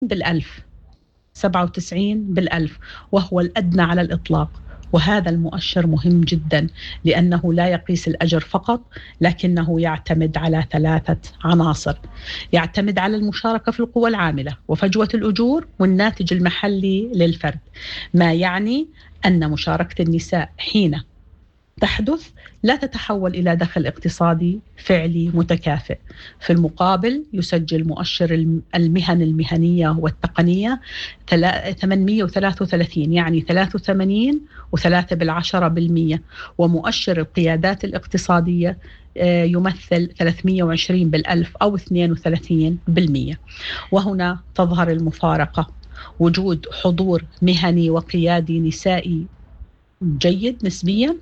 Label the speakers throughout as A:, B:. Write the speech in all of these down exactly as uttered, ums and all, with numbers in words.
A: بالألف، سبعة وتسعين بالألف، وهو الأدنى على الإطلاق. وهذا المؤشر مهم جدا لأنه لا يقيس الأجر فقط، لكنه يعتمد على ثلاثة عناصر. يعتمد على المشاركة في القوى العاملة وفجوة الأجور والناتج المحلي للفرد، ما يعني أن مشاركة النساء حين تحدث لا تتحول إلى دخل اقتصادي فعلي متكافئ. في المقابل يسجل مؤشر المهن المهنية والتقنية ثمانمئة وثلاثة وثلاثين، يعني ثلاثة وثمانين وثلاثة بالعشرة بالمئة، ومؤشر القيادات الاقتصادية يمثل ثلاثمئة وعشرين بالألف أو اثنين وثلاثين بالمئة. وهنا تظهر المفارقة، وجود حضور مهني وقيادي نسائي جيد نسبيا،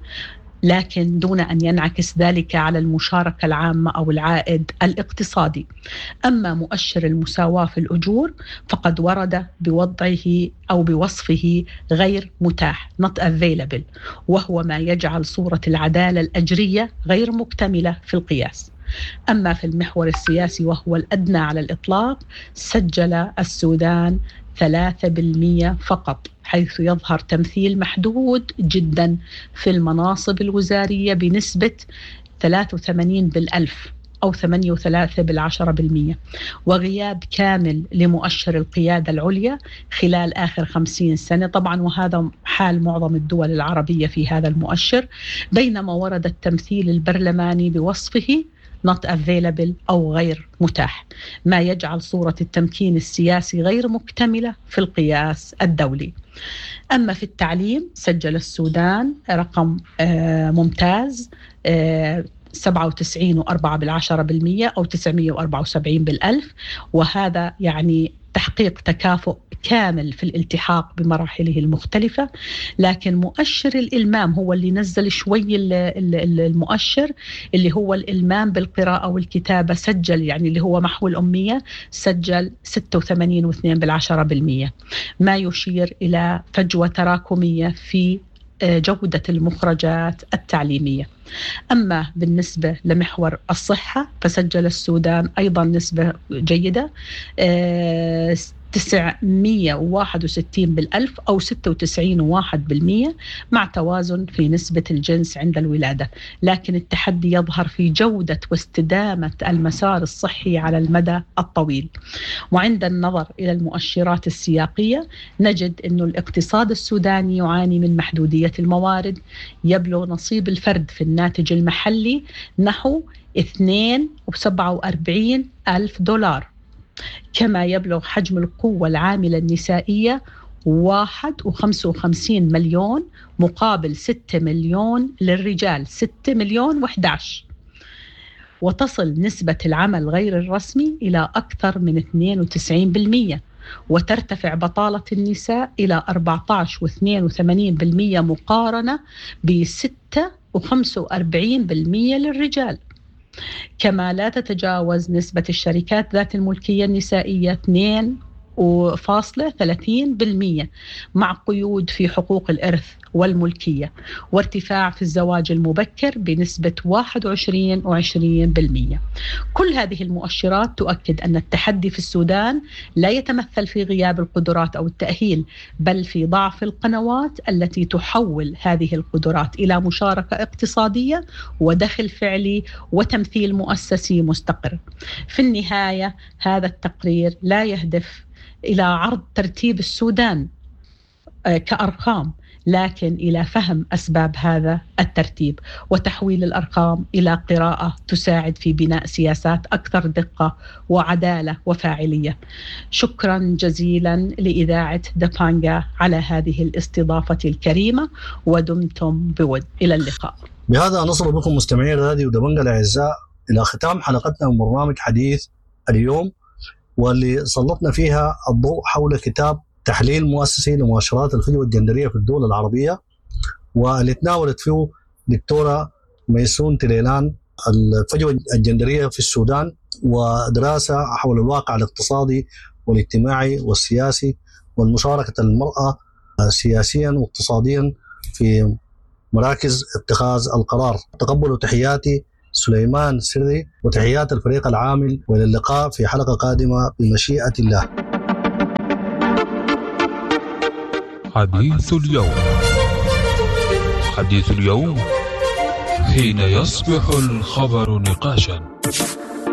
A: لكن دون أن ينعكس ذلك على المشاركة العامة أو العائد الاقتصادي. أما مؤشر المساواة في الأجور فقد ورد بوضعه أو بوصفه غير متاح not available، وهو ما يجعل صورة العدالة الأجرية غير مكتملة في القياس. أما في المحور السياسي وهو الأدنى على الإطلاق، سجل السودان ثلاثة بالمئة فقط، حيث يظهر تمثيل محدود جدا في المناصب الوزارية بنسبة ثلاثة وثمانين بالألف أو ثمانية وثلاثين بالعشرة بالمئة، وغياب كامل لمؤشر القيادة العليا خلال آخر خمسين سنة طبعا، وهذا حال معظم الدول العربية في هذا المؤشر، بينما ورد التمثيل البرلماني بوصفه not available أو غير متاح، ما يجعل صورة التمكين السياسي غير مكتملة في القياس الدولي. أما في التعليم سجل السودان رقم ممتاز، سبعة وتسعين وأربعة بالعشرة بالمئة أو تسعمئة وأربعة وسبعين بالألف، وهذا يعني تحقيق تكافؤ كامل في الالتحاق بمراحله المختلفة. لكن مؤشر الإلمام هو اللي نزل شوي المؤشر، اللي هو الإلمام بالقراءة والكتابة، سجل يعني اللي هو محو الأمية، سجل ستة وثمانين واثنين بالعشرة بالمئة، ما يشير إلى فجوة تراكمية في جودة المخرجات التعليمية. أما بالنسبة لمحور الصحة فسجل السودان أيضا نسبة جيدة، تسعمئة وواحد وستين بالألف أو ستة وتسعين وواحد بالمئة، مع توازن في نسبة الجنس عند الولادة. لكن التحدي يظهر في جودة واستدامة المسار الصحي على المدى الطويل. وعند النظر إلى المؤشرات السياقية نجد أن الاقتصاد السوداني يعاني من محدودية الموارد، يبلغ نصيب الفرد في الناتج المحلي نحو اثنين وسبعة وأربعين ألف دولار، كما يبلغ حجم القوة العاملة النسائية واحد وخمسة وخمسين مليون مقابل ستة مليون للرجال، ستة مليون وإحدى عشر، وتصل نسبة العمل غير الرسمي إلى أكثر من اثنين وتسعين بالمئة، وترتفع بطالة النساء إلى أربعة عشر واثنين وثمانين بالمئة مقارنة بستة وخمسة وأربعين بالمئة للرجال. كما لا تتجاوز نسبة الشركات ذات الملكية النسائية اثنين فاصلة ثلاثين بالمئة، مع قيود في حقوق الإرث والملكية، وارتفاع في الزواج المبكر بنسبة واحد وعشرين وعشرين بالمئة. كل هذه المؤشرات تؤكد أن التحدي في السودان لا يتمثل في غياب القدرات أو التأهيل، بل في ضعف القنوات التي تحول هذه القدرات إلى مشاركة اقتصادية ودخل فعلي وتمثيل مؤسسي مستقر. في النهاية هذا التقرير لا يهدف إلى عرض ترتيب السودان كأرقام، لكن إلى فهم أسباب هذا الترتيب وتحويل الأرقام إلى قراءة تساعد في بناء سياسات أكثر دقة وعدالة وفاعلية. شكرا جزيلا لإذاعة دبانجا على هذه الاستضافة الكريمة، ودمتم بود. إلى اللقاء.
B: بهذا نصل بكم مستمعي راديو دبانجا الأعزاء إلى ختام حلقتنا من برنامج حديث اليوم، واللي سلطنا فيها الضوء حول كتاب تحليل مؤسسي لمؤشرات الفجوة الجندرية في الدول العربية، واللي تناولت فيه دكتورة ميسون تليلان الفجوة الجندرية في السودان، ودراسة حول الواقع الاقتصادي والاجتماعي والسياسي والمشاركة المرأة سياسيا واقتصاديا في مراكز اتخاذ القرار. تقبلوا تحياتي سليمان سري وتحيات الفريق العامل، والى اللقاء في حلقة قادمة بمشيئة الله.
C: حديث اليوم. حديث اليوم حين يصبح الخبر نقاشا.